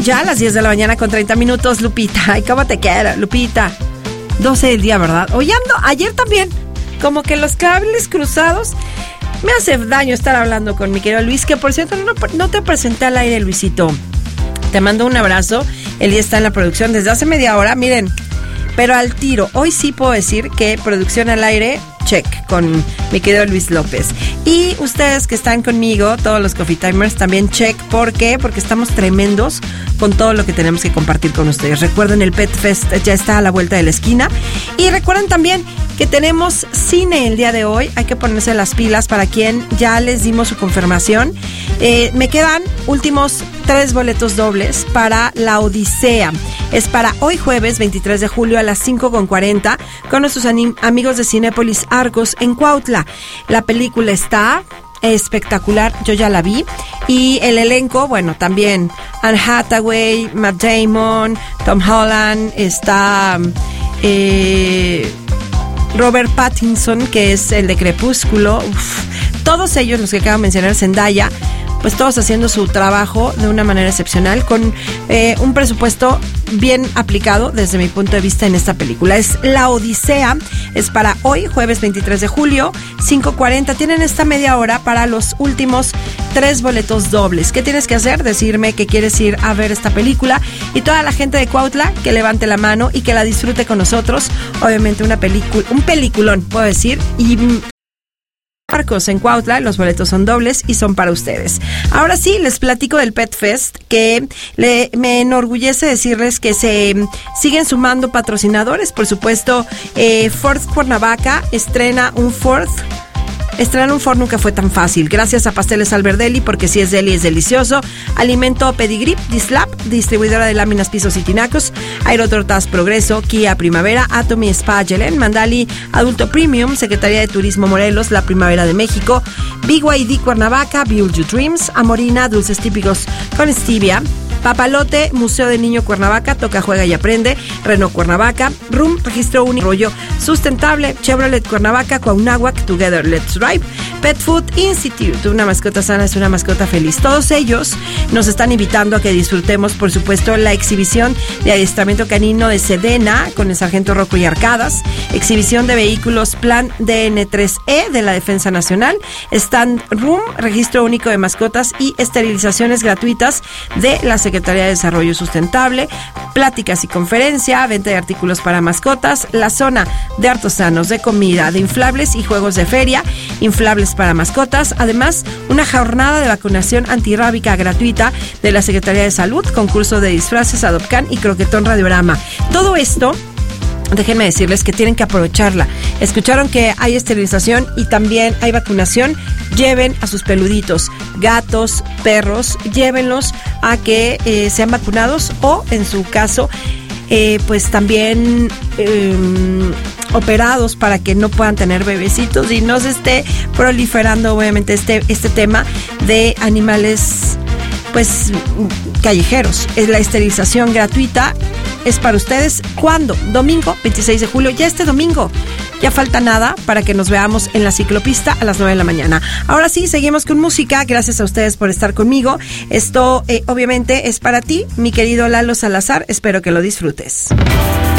Ya a las 10 de la mañana con 30 minutos, Lupita. Ay, ¿cómo te queda, Lupita? 12 del día, ¿verdad? Hoy ando, ayer también, como que los cables cruzados. Me hace daño estar hablando con mi querido Luis, que por cierto no te presenté al aire, Luisito. Te mando un abrazo. Él ya está en la producción desde hace media hora, miren. Pero al tiro, hoy sí puedo decir que producción al aire, check, con mi querido Luis López. Y ustedes que están conmigo, todos los Coffee Timers, también check. ¿Por qué? Porque estamos tremendos con todo lo que tenemos que compartir con ustedes. Recuerden, el Pet Fest ya está a la vuelta de la esquina. Y recuerden también que tenemos cine el día de hoy. Hay que ponerse las pilas para quien ya les dimos su confirmación. Me quedan últimos 3 boletos dobles para La Odisea. Es para hoy jueves 23 de julio a las 5:40 con nuestros amigos de Cinépolis Argos en Cuautla. La película está espectacular, yo ya la vi. Y el elenco, bueno, también Anne Hathaway, Matt Damon, Tom Holland, está Robert Pattinson, que es el de Crepúsculo. Todos ellos, los que acabo de mencionar, Zendaya, pues todos haciendo su trabajo de una manera excepcional, con un presupuesto bien aplicado desde mi punto de vista en esta película. Es La Odisea, es para hoy, jueves 23 de julio, 5:40. Tienen esta media hora para los últimos 3 boletos dobles. ¿Qué tienes que hacer? Decirme que quieres ir a ver esta película, y toda la gente de Cuautla que levante la mano y que la disfrute con nosotros. Obviamente un peliculón, puedo decir, y Arcos en Cuautla, los boletos son dobles y son para ustedes. Ahora sí, les platico del Pet Fest, que me enorgullece decirles que se siguen sumando patrocinadores. Por supuesto, Ford Cuernavaca estrena un Ford nunca fue tan fácil. Gracias a Pasteles Alberdelli, porque si es deli es delicioso. Alimento Pedigree, Dislab, distribuidora de láminas, pisos y tinacos. Aerotortas Progreso, Kia Primavera, Atomy Spa Yelen, Mandali Adulto Premium, Secretaría de Turismo Morelos, La Primavera de México, BYD Cuernavaca, Build Your Dreams, Amorina, dulces típicos con stevia, Papalote, Museo de Niño Cuernavaca, Toca, Juega y Aprende, Renault Cuernavaca, RUM, Registro Único, Rollo Sustentable, Chevrolet Cuernavaca, Cuauhnáhuac, Together Let's Drive, Pet Food Institute, una mascota sana es una mascota feliz. Todos ellos nos están invitando a que disfrutemos, por supuesto, la exhibición de adiestramiento canino de Sedena con el Sargento Rocco y Arcadas, exhibición de vehículos Plan DN3E de la Defensa Nacional, Stand RUM, Registro Único de Mascotas y esterilizaciones gratuitas de la Secretaría de Desarrollo Sustentable, pláticas y conferencia, venta de artículos para mascotas, la zona de artesanos, de comida, de inflables y juegos de feria, inflables para mascotas, además una jornada de vacunación antirrábica gratuita de la Secretaría de Salud, concurso de disfraces, Adopcan y Croquetón Radiorama. Todo esto, déjenme decirles que tienen que aprovecharla. Escucharon que hay esterilización y también hay vacunación. Lleven a sus peluditos, gatos, perros, llévenlos a que sean vacunados, o en su caso, pues también operados para que no puedan tener bebecitos y no se esté proliferando obviamente este tema de animales pues callejeros. La esterilización gratuita es para ustedes. ¿Cuándo? Domingo 26 de julio, ya este domingo. Ya falta nada para que nos veamos en la ciclopista a las 9 de la mañana. Ahora sí, seguimos con música. Gracias a ustedes por estar conmigo. Esto obviamente es para ti, mi querido Lalo Salazar. Espero que lo disfrutes.